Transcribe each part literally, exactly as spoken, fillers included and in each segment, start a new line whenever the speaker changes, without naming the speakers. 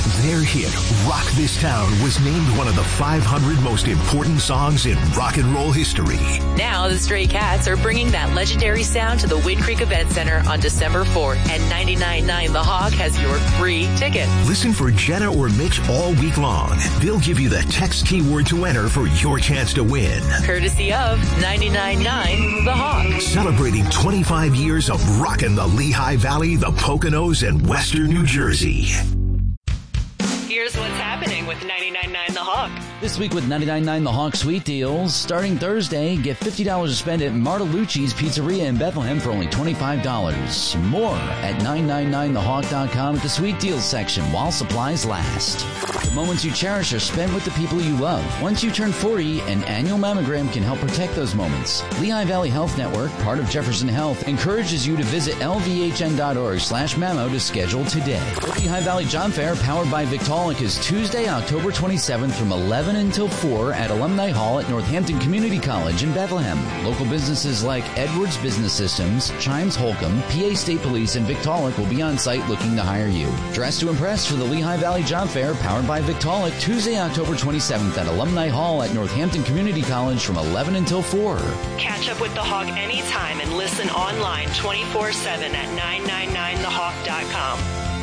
Their hit, Rock This Town, was named one of the five hundred most important songs in rock and roll history.
Now the Stray Cats are bringing that legendary sound to the Wind Creek Event Center on December fourth, and ninety-nine point nine The Hawk has your free ticket.
Listen for Jenna or Mitch all week long. They'll give you the text keyword to enter for your chance to win.
Courtesy of ninety-nine point nine The Hawk.
Celebrating twenty-five years of rockin' the Lehigh Valley, the Poconos, and Western New Jersey.
Here's what's happening with ninety-nine point nine The Hawk.
This week with ninety-nine point nine The Hawk Sweet Deals. Starting Thursday, get fifty dollars to spend at Martalucci's Pizzeria in Bethlehem for only twenty-five dollars. More at nine nine nine the hawk dot com at the Sweet Deals section while supplies last. The moments you cherish are spent with the people you love. Once you turn forty, an annual mammogram can help protect those moments. Lehigh Valley Health Network, part of Jefferson Health, encourages you to visit L V H N dot org slash mammo to schedule today. The Lehigh Valley John Fair, powered by Victaulic, is Tuesday, October twenty-seventh from eleven until four at Alumni Hall at Northampton Community College in Bethlehem. Local businesses like Edwards Business Systems, Chimes Holcomb, P A State Police, and Victaulic will be on site looking to hire you. Dress to impress for the Lehigh Valley John Fair, powered by Victaulic, Tuesday, October twenty-seventh at Alumni Hall at Northampton Community College from eleven until four.
Catch up with The Hawk anytime and listen online twenty-four seven at nine nine nine the hawk dot com.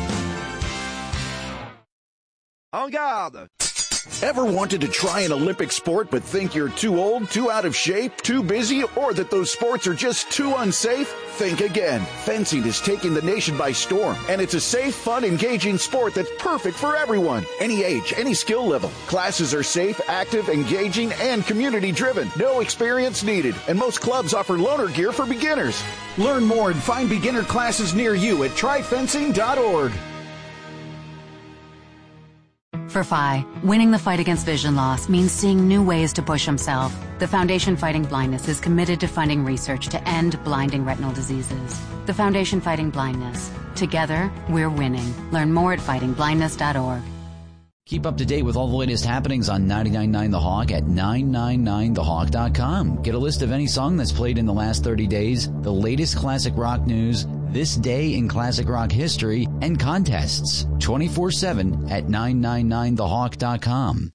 En garde! Ever wanted to try an Olympic sport but think you're too old, too out of shape, too busy, or that those sports are just too unsafe? Think again. Fencing is taking the nation by storm, and it's a safe, fun, engaging sport that's perfect for everyone. Any age, any skill level. Classes are safe, active, engaging, and community-driven. No experience needed, and most clubs offer loaner gear for beginners. Learn more and find beginner classes near you at try fencing dot org.
For F I, winning the fight against vision loss means seeing new ways to push himself. The Foundation Fighting Blindness is committed to funding research to end blinding retinal diseases. The Foundation Fighting Blindness. Together, we're winning. Learn more at fighting blindness dot org.
Keep up to date with all the latest happenings on ninety-nine point nine The Hawk at nine nine nine the hawk dot com. Get a list of any song that's played in the last thirty days, the latest classic rock news, this day in classic rock history, and contests twenty-four seven at nine nine nine the hawk dot com.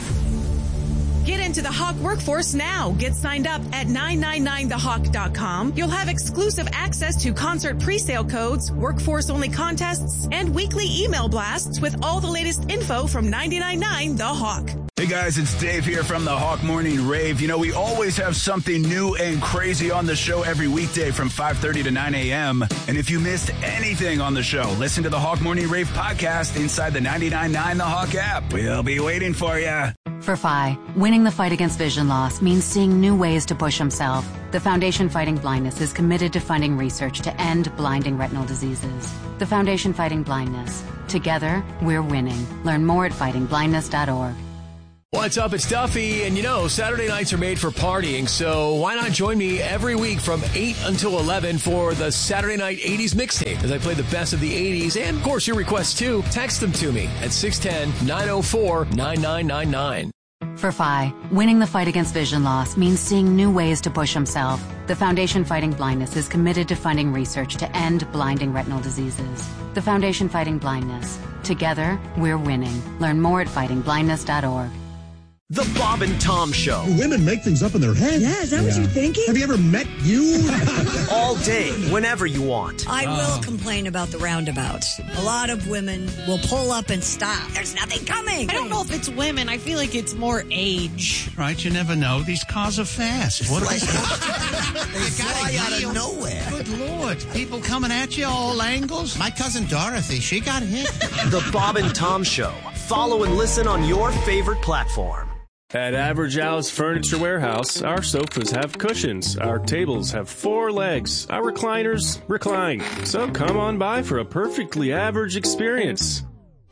Get into the Hawk workforce now. Get signed up at nine nine nine the hawk dot com. You'll have exclusive access to concert presale codes, workforce-only contests, and weekly email blasts with all the latest info from ninety-nine point nine The Hawk.
Hey guys, it's Dave here from the Hawk Morning Rave. You know, we always have something new and crazy on the show every weekday from five thirty to nine a.m. And if you missed anything on the show, listen to the Hawk Morning Rave podcast inside the ninety-nine point nine The Hawk app. We'll be waiting for you.
For F I, winning the fight against vision loss means seeing new ways to push himself. The Foundation Fighting Blindness is committed to funding research to end blinding retinal diseases. The Foundation Fighting Blindness. Together, we're winning. Learn more at fighting blindness dot org.
What's up? It's Duffy, and you know, Saturday nights are made for partying, so why not join me every week from eight until eleven for the Saturday Night eighties Mixtape as I play the best of the eighties, and of course your requests too. Text them to me at six one zero, nine zero four, nine nine nine nine.
For F I, winning the fight against vision loss means seeing new ways to push himself. The Foundation Fighting Blindness is committed to funding research to end blinding retinal diseases. The Foundation Fighting Blindness. Together, we're winning. Learn more at fighting blindness dot org.
The Bob and Tom Show.
Do women make things up in their head?
Yeah, is that yeah. what you're thinking?
Have you ever met you?
All day, whenever you want.
I uh. will complain about the roundabouts. A lot of women will pull up and stop. There's nothing coming.
I don't know if it's women. I feel like it's more age.
Right, you never know. These cars are fast. What are they?
They fly out of nowhere.
Good Lord. People coming at you all angles. My cousin Dorothy, she got hit.
The Bob and Tom Show. Follow and listen on your favorite platform.
At Average Al's Furniture Warehouse, our sofas have cushions, our tables have four legs, our recliners recline. So come on by for a perfectly average experience.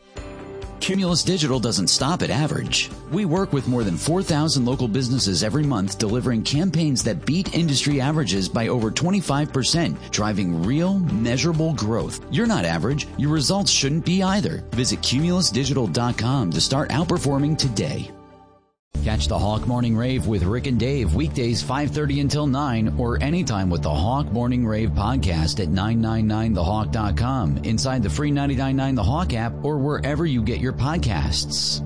Cumulus Digital doesn't stop at average. We work with more than four thousand local businesses every month, delivering campaigns that beat industry averages by over twenty-five percent, driving real, measurable growth. You're not average. Your results shouldn't be either. Visit cumulus digital dot com to start outperforming today. Catch the Hawk Morning Rave with Rick and Dave weekdays five thirty until nine or anytime with the Hawk Morning Rave podcast at nine nine nine the hawk dot com, inside the free nine nine nine The Hawk app, or wherever you get your podcasts.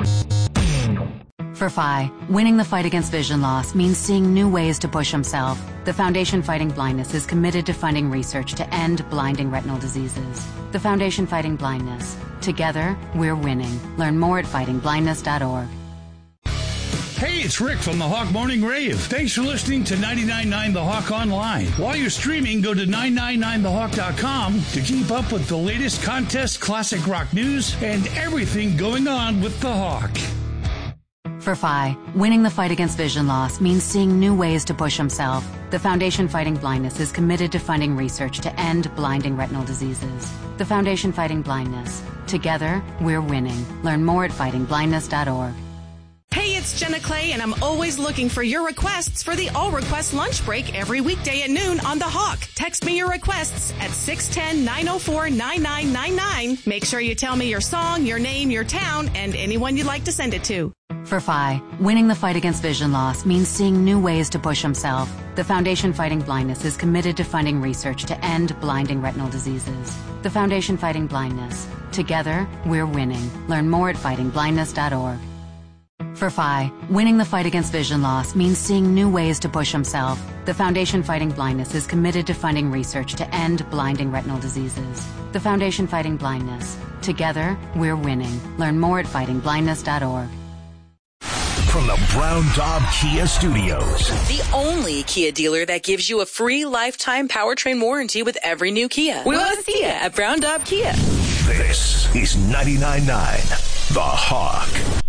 For F I, winning the fight against vision loss means seeing new ways to push himself. The Foundation Fighting Blindness is committed to funding research to end blinding retinal diseases. The Foundation Fighting Blindness. Together, we're winning. Learn more at fighting blindness dot org.
Hey, it's Rick from the Hawk Morning Rave. Thanks for listening to ninety-nine point nine The Hawk Online. While you're streaming, go to nine nine nine the hawk dot com to keep up with the latest contests, classic rock news, and everything going on with the Hawk.
For F I, winning the fight against vision loss means seeing new ways to push himself. The Foundation Fighting Blindness is committed to funding research to end blinding retinal diseases. The Foundation Fighting Blindness. Together, we're winning. Learn more at fighting blindness dot org.
Hey, it's Jenna Clay, and I'm always looking for your requests for the All Request Lunch Break every weekday at noon on The Hawk. Text me your requests at six one zero, nine zero four, nine nine nine nine. Make sure you tell me your song, your name, your town, and anyone you'd like to send it to.
For F I, winning the fight against vision loss means seeing new ways to push himself. The Foundation Fighting Blindness is committed to funding research to end blinding retinal diseases. The Foundation Fighting Blindness. Together, we're winning. Learn more at fighting blindness dot org. For F I, winning the fight against vision loss means seeing new ways to push himself. The Foundation Fighting Blindness is committed to funding research to end blinding retinal diseases. The Foundation Fighting Blindness. Together, we're winning. Learn more at fighting blindness dot org.
From the Brown Daub Kia Studios.
The only Kia dealer that gives you a free lifetime powertrain warranty with every new Kia. We want to see you at Brown Daub Kia.
This is ninety-nine point nine The Hawk.